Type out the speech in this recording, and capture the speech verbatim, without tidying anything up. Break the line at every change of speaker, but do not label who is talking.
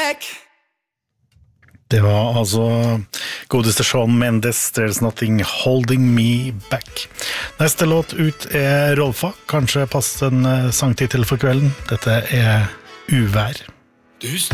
back.
Det var altså godeste Shawn Mendes, There's Nothing Holding Me Back. Neste låt ut er Rolfa, kanskje passe en sangtittel for kvelden. Dette er Uvær.
Du